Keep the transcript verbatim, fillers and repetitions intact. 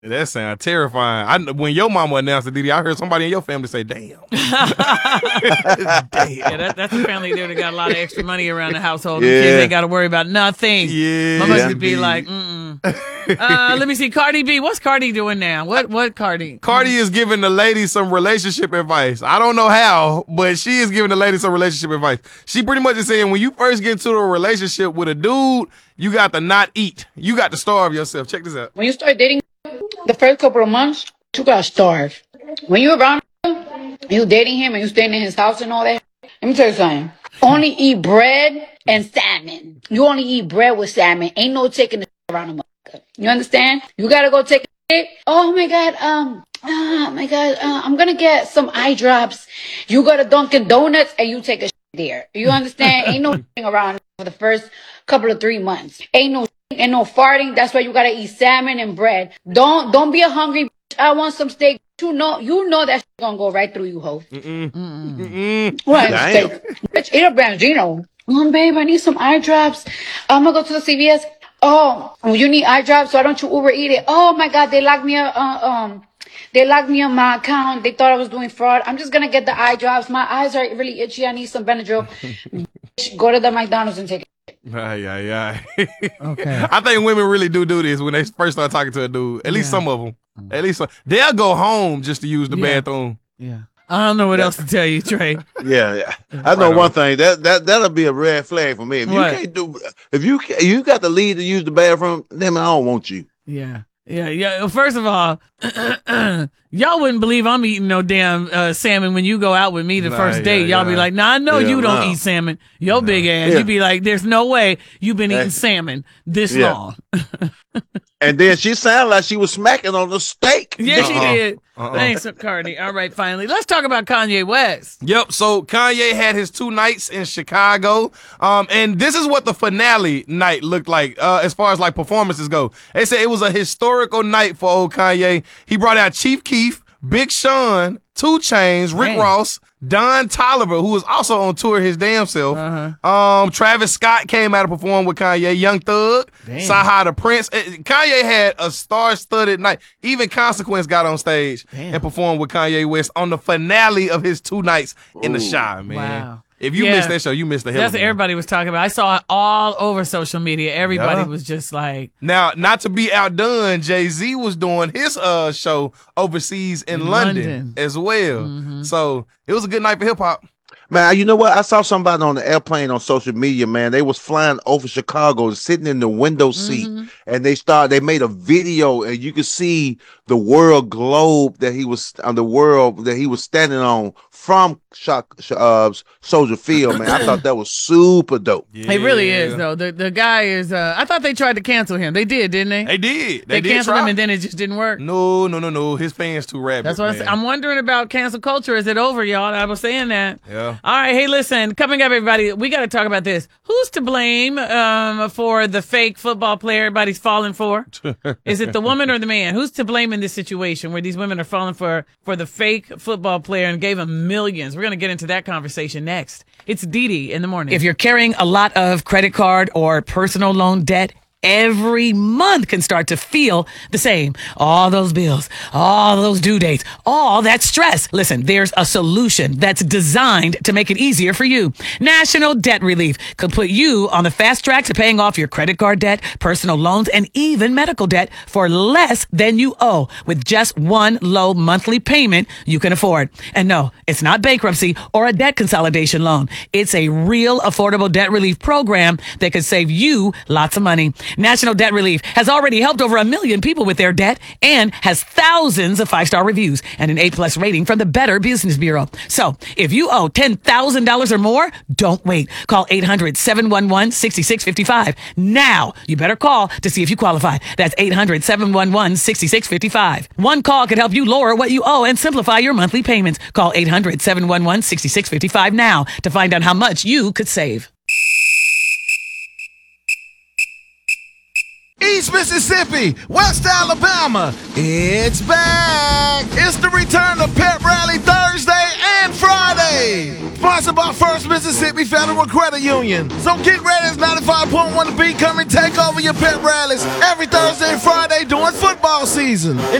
That sounds terrifying. I, when your mama announced it, Didi, I heard somebody in your family say, damn. Damn. Yeah, that, that's a family there that got a lot of extra money around the household. Yeah. The kids ain't got to worry about nothing. Yeah. Mama yeah. would be like, mm-mm. uh, let me see. Cardi B. What's Cardi doing now? What What Cardi? Cardi is giving the ladies some relationship advice. I don't know how, but she is giving the ladies some relationship advice. She pretty much is saying when you first get into a relationship with a dude, you got to not eat. You got to starve yourself. Check this out. When you start dating, the first couple of months, you got to starve. When you around you dating him and you staying in his house and all that, let me tell you something. Only eat bread and salmon. You only eat bread with salmon. Ain't no taking the around the motherfucker. You understand? You gotta go take it. Oh my God, um, oh my God, uh, I'm gonna get some eye drops. You go to Dunkin' Donuts and you take a shit there. You understand? Ain't no around for the first couple of three months. Ain't no ain't no farting. That's why you gotta eat salmon and bread. Don't don't be a hungry bitch. I want some steak. You know, you know that shit gonna go right through you, ho. Mm-mm. Mm-mm. What? Steak. Bitch, eat a Branzino. Oh, babe, I need some eye drops. I'm gonna go to the C V S. Oh, you need eye drops, so why don't you Uber eat it? Oh my God, they locked me up. Uh, um, they locked me on my account. They thought I was doing fraud. I'm just gonna get the eye drops. My eyes are really itchy. I need some Benadryl. Go to the McDonald's and take it. Ay, ay, ay. Okay. I think women really do do this when they first start talking to a dude. At least Yeah. some of them. At least some. They'll go home just to use the Yeah. bathroom. Yeah. I don't know what else to tell you, Trey. Yeah, yeah. I know Right one on. thing that that that'll be a red flag for me. If What? you can't do, if you ca- you got the lead to use the bathroom, then I don't want you. Yeah. Yeah, yeah. Well, first of all, y'all wouldn't believe I'm eating no damn uh, salmon when you go out with me the Nah, first date. yeah, Y'all be yeah. like, nah, I know Yeah, you don't nah. eat salmon. Yo big ass. Yeah. You be like, there's no way you've been eating Hey. salmon this Yeah. long. And then she sounded like she was smacking on the steak. Yeah, she Uh-uh. did. Uh-uh. Thanks, Cardi. All right, finally. Let's talk about Kanye West. Yep. So Kanye had his two nights in Chicago, um, and this is what the finale night looked like uh, as far as like performances go. They said it was a historical night for old Kanye. He brought out Chief Keef, Big Sean, two Chainz, Rick Dang. Ross, Don Toliver, who was also on tour his damn self. Uh-huh. Um, Travis Scott came out to perform with Kanye, Young Thug, Damn. Saha the Prince. Eh, Kanye had a star-studded night. Even Consequence got on stage Damn. and performed with Kanye West on the finale of his two nights in the Shy, man. Wow. If you Yeah. missed that show, you missed the hell That's of what it. everybody was talking about. I saw it all over social media. Everybody Yeah. was just like, Now, not to be outdone, Jay-Z was doing his uh show overseas in, In London, London. as well. Mhm. So it was a good night for hip-hop. Man, you know what? I saw somebody on the airplane on social media, man. They was flying over Chicago, sitting in the window seat, Mhm. and they started. They made a video, and you could see the world globe that he was on the world that he was standing on from Shock, uh, Soldier Field. Man, I thought that was super dope. it really is, though. The the guy is, uh, I thought they tried to cancel him. They did, didn't they? They did. They They, did canceled try. him and then it just didn't work. No, no, no, no. His fans too rabid. That's what I man. said. I'm wondering about cancel culture. Is it over, y'all? I was saying that. Yeah. All right. Hey, listen, coming up, everybody, we got to talk about this. Who's to blame um, for the fake football player everybody's falling for? Is it the woman or the man? Who's to blame in this situation where these women are falling for, for the fake football player and gave him millions? We're going to get into that conversation next. It's Didi in the morning. If you're carrying a lot of credit card or personal loan debt, every month can start to feel the same. All those bills, all those due dates, all that stress. Listen, there's a solution that's designed to make it easier for you. National Debt Relief could put you on the fast track to paying off your credit card debt, personal loans, and even medical debt for less than you owe with just one low monthly payment you can afford. And no, it's not bankruptcy or a debt consolidation loan. It's a real affordable debt relief program that could save you lots of money. National Debt Relief has already helped over a million people with their debt and has thousands of five-star reviews and an A-plus rating from the Better Business Bureau. So if you owe ten thousand dollars or more, don't wait. Call eight hundred, seven one one, six six five five. Now, you better call to see if you qualify. That's eight hundred, seven one one, six six five five. One call could help you lower what you owe and simplify your monthly payments. Call eight hundred, seven one one, six six five five now to find out how much you could save. East Mississippi, West Alabama, it's back. It's the return of Pep Rally Thursday and Friday. Sponsored by First Mississippi Federal Credit Union. So get ready as ninety-five point one The Beat come and take over your pep rallies every Thursday and Friday during football season.